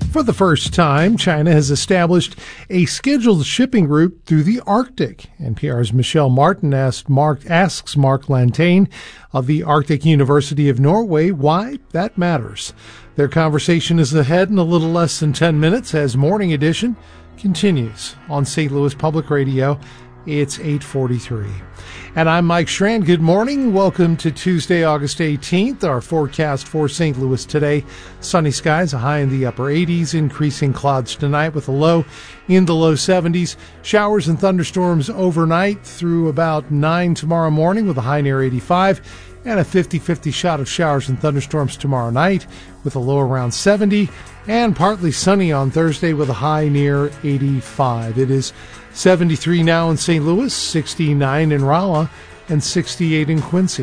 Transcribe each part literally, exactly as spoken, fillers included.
For the first time, China has established a scheduled shipping route through the Arctic. N P R's Michelle Martin asked Mark, asks Mark Lantain of the Arctic University of Norway why that matters. Their conversation is ahead in a little less than ten minutes as Morning Edition continues on Saint Louis Public Radio. It's eight forty-three. And I'm Mike Schran. Good morning. Welcome to Tuesday, August eighteenth. Our forecast for Saint Louis today. Sunny skies, a high in the upper eighties, increasing clouds tonight with a low in the low seventies. Showers and thunderstorms overnight through about nine tomorrow morning with a high near eighty-five. And a fifty-fifty shot of showers and thunderstorms tomorrow night with a low around seventy. And partly sunny on Thursday with a high near eighty-five. It is seventy-three now in Saint Louis, sixty-nine in Rolla, and sixty-eight in Quincy.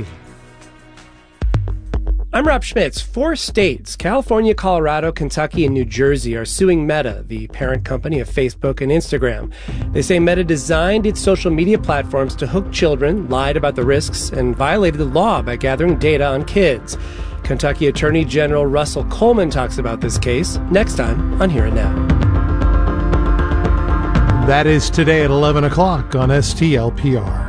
I'm Rob Schmitz. Four states, California, Colorado, Kentucky, and New Jersey, are suing Meta, the parent company of Facebook and Instagram. They say Meta designed its social media platforms to hook children, lied about the risks, and violated the law by gathering data on kids. Kentucky Attorney General Russell Coleman talks about this case next time on Here and Now. That is today at eleven o'clock on S T L P R.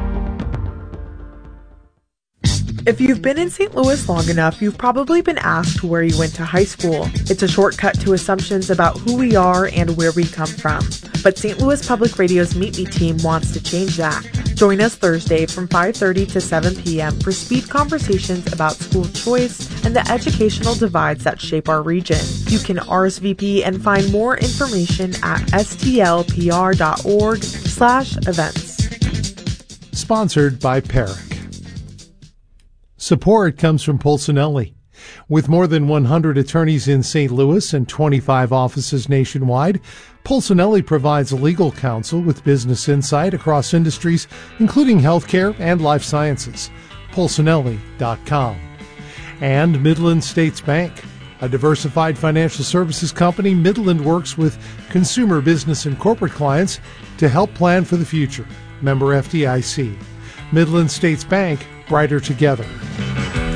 If you've been in Saint Louis long enough, you've probably been asked where you went to high school. It's a shortcut to assumptions about who we are and where we come from. But Saint Louis Public Radio's Meet Me team wants to change that. Join us Thursday from five thirty to seven p.m. for speed conversations about school choice and the educational divides that shape our region. You can R S V P and find more information at stlpr.org slash events. Sponsored by Peric. Support comes from Polsinelli. With more than one hundred attorneys in Saint Louis and twenty-five offices nationwide, Polsinelli provides legal counsel with business insight across industries, including healthcare and life sciences. Polsinelli dot com. And Midland States Bank. A diversified financial services company, Midland works with consumer, business, and corporate clients to help plan for the future. Member F D I C. Midland States Bank, brighter together.